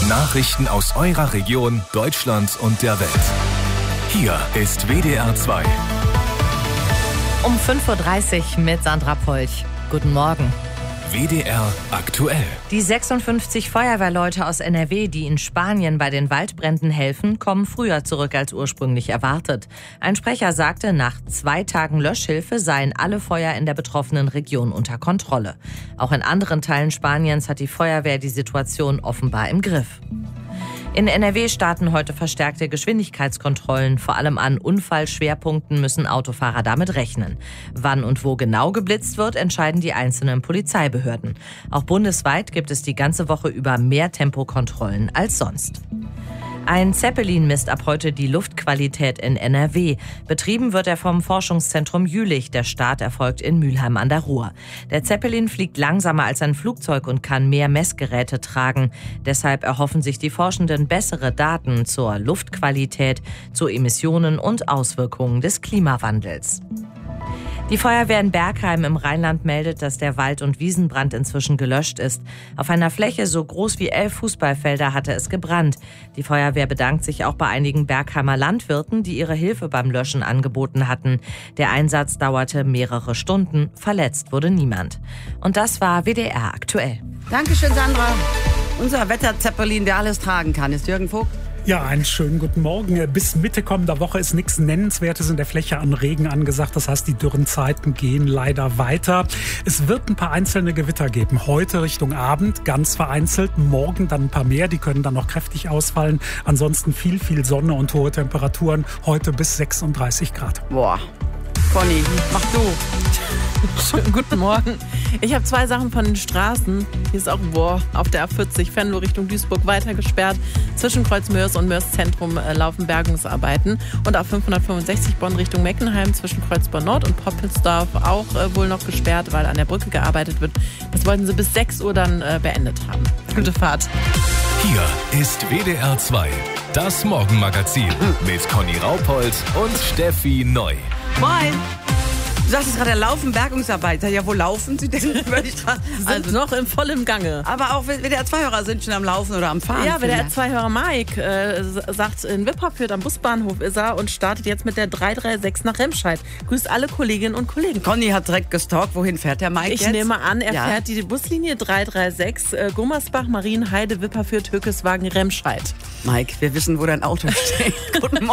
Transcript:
Nachrichten aus eurer Region, Deutschland und der Welt. Hier ist WDR 2. Um 5.30 Uhr mit Sandra Polch. Guten Morgen. WDR aktuell. Die 56 Feuerwehrleute aus NRW, die in Spanien bei den Waldbränden helfen, kommen früher zurück als ursprünglich erwartet. Ein Sprecher sagte, nach 2 Tagen Löschhilfe seien alle Feuer in der betroffenen Region unter Kontrolle. Auch in anderen Teilen Spaniens hat die Feuerwehr die Situation offenbar im Griff. In NRW starten heute verstärkte Geschwindigkeitskontrollen. Vor allem an Unfallschwerpunkten müssen Autofahrer damit rechnen. Wann und wo genau geblitzt wird, entscheiden die einzelnen Polizeibehörden. Auch bundesweit gibt es die ganze Woche über mehr Tempokontrollen als sonst. Ein Zeppelin misst ab heute die Luftqualität in NRW. Betrieben wird er vom Forschungszentrum Jülich. Der Start erfolgt in Mülheim an der Ruhr. Der Zeppelin fliegt langsamer als ein Flugzeug und kann mehr Messgeräte tragen. Deshalb erhoffen sich die Forschenden bessere Daten zur Luftqualität, zu Emissionen und Auswirkungen des Klimawandels. Die Feuerwehr in Bergheim im Rheinland meldet, dass der Wald- und Wiesenbrand inzwischen gelöscht ist. Auf einer Fläche so groß wie 11 Fußballfelder hatte es gebrannt. Die Feuerwehr bedankt sich auch bei einigen Bergheimer Landwirten, die ihre Hilfe beim Löschen angeboten hatten. Der Einsatz dauerte mehrere Stunden, verletzt wurde niemand. Und das war WDR aktuell. Dankeschön, Sandra. Unser Wetter-Zeppelin, der alles tragen kann, ist Jürgen Vogt. Ja, einen schönen guten Morgen. Bis Mitte kommender Woche ist nichts Nennenswertes in der Fläche an Regen angesagt. Das heißt, die dürren Zeiten gehen leider weiter. Es wird ein paar einzelne Gewitter geben. Heute Richtung Abend, ganz vereinzelt. Morgen dann ein paar mehr. Die können dann noch kräftig ausfallen. Ansonsten viel Sonne und hohe Temperaturen. Heute bis 36 Grad. Boah, Conny, mach du. Schönen guten Morgen. Ich habe 2 Sachen von den Straßen. Hier ist auch auf der A40 Venlo Richtung Duisburg weiter gesperrt. Zwischen Kreuz Mörs und Mörs Zentrum laufen Bergungsarbeiten. Und auf 565 Bonn Richtung Meckenheim zwischen Kreuzborn Nord und Poppelsdorf auch wohl noch gesperrt, weil an der Brücke gearbeitet wird. Das wollten sie bis 6 Uhr dann beendet haben. Gute Fahrt. Hier ist WDR 2, das Morgenmagazin mit Conny Raupold und Steffi Neu. Moin. Du sagst es gerade, da laufen Bergungsarbeiter. Ja, wo laufen sie denn über die Straße? Also noch in vollem Gange. Aber auch WDR-2-Hörer sind schon am Laufen oder am Fahren. Ja, WDR-2-Hörer Mike sagt, in Wipperfürth am Busbahnhof ist er und startet jetzt mit der 336 nach Remscheid. Grüßt alle Kolleginnen und Kollegen. Conny hat direkt gestalkt. Wohin fährt der Mike jetzt? Ich nehme an, er fährt die Buslinie 336 Gummersbach, Marienheide, Wipperfürth, Höckeswagen, Remscheid. Mike, wir wissen, wo dein Auto steht. Guten Morgen.